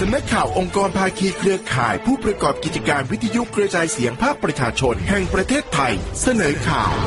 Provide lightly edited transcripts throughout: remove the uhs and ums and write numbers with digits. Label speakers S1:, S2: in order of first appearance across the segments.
S1: สำนักข่าวองค์กรภาคีเครือข่ายผู้ประกอบกิจการวิทยุกระจายเสียงภาคประชาชนแห่งประเทศไทยเสนอข่าว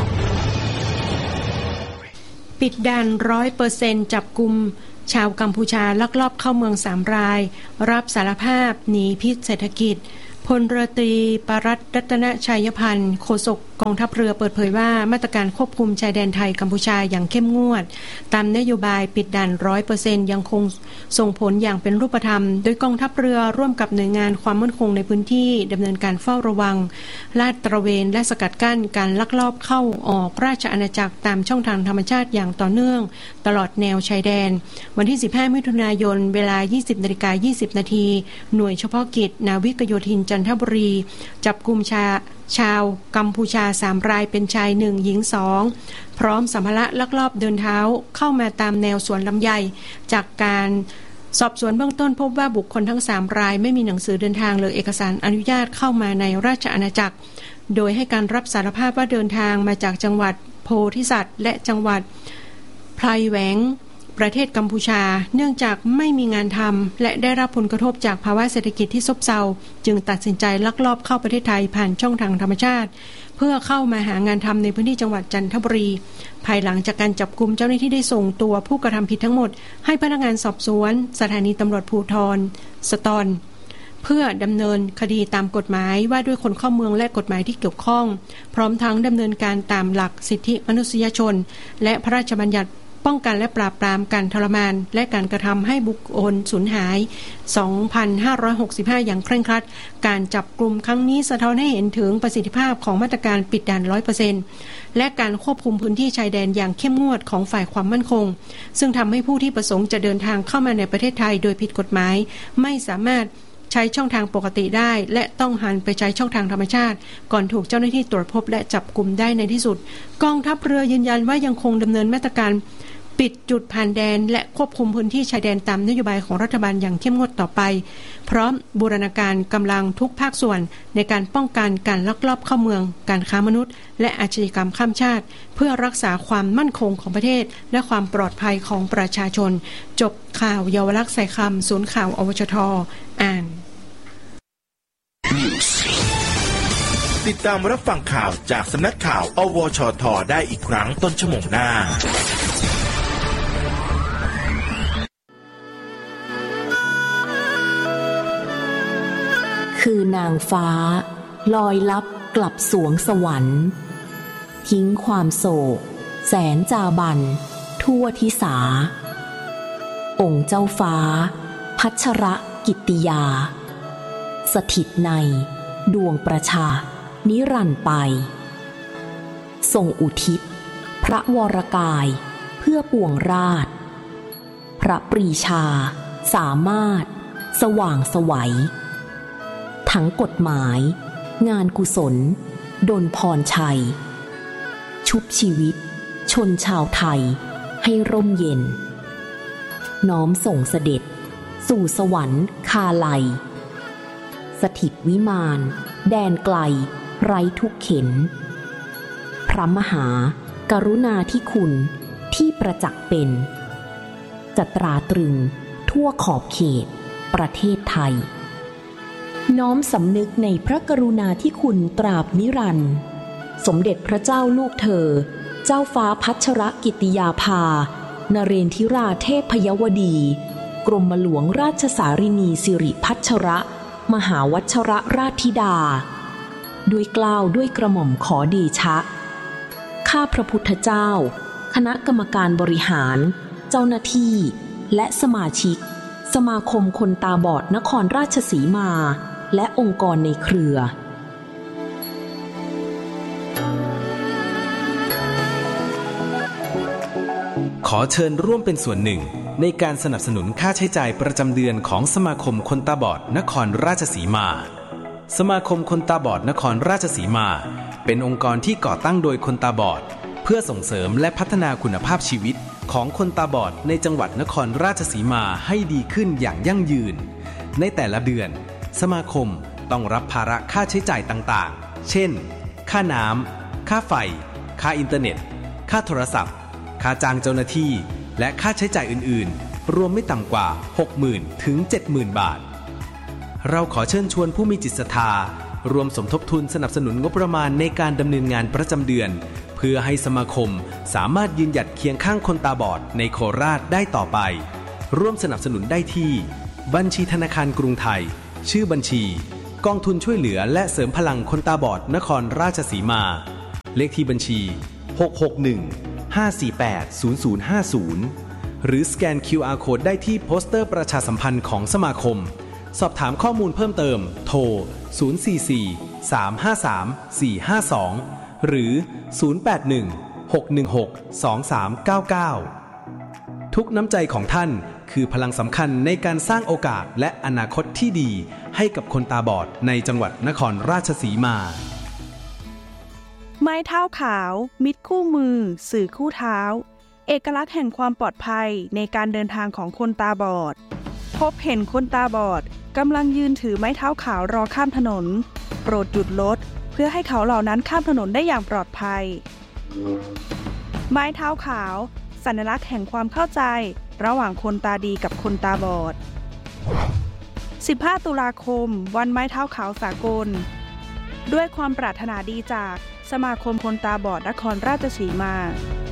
S2: ปิดด่าน 100% จับกุมชาวกัมพูชาลักลอบเข้าเมือง3 รายรับสารภาพหนีพิษเศรษฐกิจพลเรือตรีปรัตน์รัตนชัยพันธ์โฆษกกองทัพเรือเปิดเผยว่ามาตรการควบคุมชายแดนไทยกัมพูชาอย่างเข้มงวดตามนโยบายปิดด่าน 100% ยังคงส่งผลอย่างเป็นรูปธรรมโดยกองทัพเรือร่วมกับหน่วยงานความมั่นคงในพื้นที่ดำเนินการเฝ้าระวังลาดตระเวนและสกัดกั้นการลักลอบเข้าออกราชอาณาจักรตามช่องทางธรรมชาติอย่างต่อเนื่องตลอดแนวชายแดนวันที่15มิถุนายนเวลา 20:20 น.หน่วยเฉพาะกิจนาวิกโยธินจันทบุรีจับกุมชาวกัมพูชา3 รายเป็นชาย1หญิง2พร้อมสัมภาระลักลอบเดินเท้าเข้ามาตามแนวสวนลำไยจากการสอบสวนเบื้องต้นพบว่าบุคคลทั้ง3 รายไม่มีหนังสือเดินทางหรือเอกสารอนุญาตเข้ามาในราชอาณาจักรโดยให้การรับสารภาพว่าเดินทางมาจากจังหวัดโพธิสัตว์และจังหวัดไพรแหวงประเทศกัมพูชาเนื่องจากไม่มีงานทำและได้รับผลกระทบจากภาวะเศรษฐกิจที่ซบเซาจึงตัดสินใจลักลอบเข้าประเทศไทยผ่านช่องทางธรรมชาติเพื่อเข้ามาหางานทำในพื้นที่จังหวัดจันทบุรีภายหลังจากการจับกุมเจ้าหน้าที่ได้ส่งตัวผู้กระทำผิดทั้งหมดให้พนักงานสอบสวนสถานีตำรวจภูธรสตรเพื่อดำเนินคดีตามกฎหมายว่าด้วยคนเข้าเมืองและกฎหมายที่เกี่ยวข้องพร้อมทั้งดำเนินการตามหลักสิทธิมนุษยชนและพระราชบัญญัติป้องกันและปราบปรามการทรมานและการกระทำให้บุคคลสูญหาย 2565 อย่างเคร่งครัดการจับกลุ่มครั้งนี้สะท้อนให้เห็นถึงประสิทธิภาพของมาตรการปิดด่าน 100% และการควบคุมพื้นที่ชายแดนอย่างเข้มงวดของฝ่ายความมั่นคงซึ่งทำให้ผู้ที่ประสงค์จะเดินทางเข้ามาในประเทศไทยโดยผิดกฎหมายไม่สามารถใช้ช่องทางปกติได้และต้องหันไปใช้ช่องทางธรรมชาติก่อนถูกเจ้าหน้าที่ตรวจพบและจับกุมได้ในที่สุดกองทัพเรือยืนยันว่ายังคงดำเนินมาตรการปิดจุดผ่านแดนและควบคุมพื้นที่ชายแดนตามนโยบายของรัฐบาลอย่างเข้มงวดต่อไปพร้อมบูรณาการกำลังทุกภาคส่วนในการป้องกันการลักลอบเข้าเมืองการค้ามนุษย์และอาชญากรรมข้ามชาติเพื่อรักษาความมั่นคงของประเทศและความปลอดภัยของประชาชนจบข่าวเยาวลักษณ์ใส่คำศูนย์ข่าวอวชท.อ่าน
S1: ติดตามรับฟังข่าวจากสำนักข่าวอวชท.ได้อีกครั้งต้นชั่วโมงหน้า
S3: คือนางฟ้าลอยลับกลับสวงสวรรค์ทิ้งความโศกแสนจาบันทั่วทิสาองค์เจ้าฟ้าพัชรกิตติยาสถิตในดวงประชานิรันดร์ไปทรงอุทิศพระวรกายเพื่อปวงราชพระปรีชาสามารถสว่างไสวทั้งกฎหมายงานกุศลดลพรชัยชุบชีวิตชนชาวไทยให้ร่มเย็นน้อมส่งเสด็จสู่สวรรค์คาลัยสถิตวิมานแดนไกลไร้ทุกเข็ญพระมหากรุณาธิคุณที่ประจักษ์เป็นจะตราตรึงทั่วขอบเขตประเทศไทยน้อมสำนึกในพระกรุณาธิคุณตราบนิรันดร์สมเด็จพระเจ้าลูกเธอเจ้าฟ้าพัชรกิติยาภานเรนทิราเทพยวดีกรมหลวงราชสารินีสิริพัชรมหาวัชรราชธิดาด้วยเกล้าด้วยกระหม่อมขอเดชะข้าพระพุทธเจ้าคณะกรรมการบริหารเจ้าหน้าที่และสมาชิกสมาคมคนตาบอดนครราชสีมาและองค์กรในเครือ
S4: ขอเชิญร่วมเป็นส่วนหนึ่งในการสนับสนุนค่าใช้จ่ายประจำเดือนของสมาคมคนตาบอดนครราชสีมาสมาคมคนตาบอดนครราชสีมาเป็นองค์กรที่ก่อตั้งโดยคนตาบอดเพื่อส่งเสริมและพัฒนาคุณภาพชีวิตของคนตาบอดในจังหวัดนครราชสีมาให้ดีขึ้นอย่างยั่งยืนในแต่ละเดือนสมาคมต้องรับภาระค่าใช้จ่ายต่างๆเช่นค่าน้ำค่าไฟค่าอินเทอร์เน็ตค่าโทรศัพท์ค่าจ้างเจ้าหน้าที่และค่าใช้จ่ายอื่นๆรวมไม่ต่ำกว่า 60,000 ถึง 70,000 บาทเราขอเชิญชวนผู้มีจิตศรัทธารวมสมทบทุนสนับสนุนงบประมาณในการดำเนินงานประจำเดือนเพื่อให้สมาคมสามารถยืนหยัดเคียงข้างคนตาบอดในโคราชได้ต่อไปร่วมสนับสนุนได้ที่บัญชีธนาคารกรุงไทยชื่อบัญชีกองทุนช่วยเหลือและเสริมพลังคนตาบอดนครราชสีมาเลขที่บัญชี661-548-0050หรือสแกน QR Code ได้ที่โปสเตอร์ประชาสัมพันธ์ของสมาคมสอบถามข้อมูลเพิ่มเติมโทร044-353-452หรือ081-616-2399ทุกน้ำใจของท่านคือพลังสำคัญในการสร้างโอกาสและอนาคตที่ดีให้กับคนตาบอดในจังหวัดนครราชสีมา
S5: ไม้เท้าขาวมิตรคู่มือสื่อคู่เท้าเอกลักษณ์แห่งความปลอดภัยในการเดินทางของคนตาบอดพบเห็นคนตาบอดกำลังยืนถือไม้เท้าขาวรอข้ามถนนโปรดหยุดรถเพื่อให้เขาเหล่านั้นข้ามถนนได้อย่างปลอดภัยไม้เท้าขาวสัญลักษณ์แห่งความเข้าใจระหว่างคนตาดีกับคนตาบอด15 ตุลาคมวันไม้เท้าขาวสากลด้วยความปรารถนาดีจากสมาคมคนตาบอดนครราชสีมา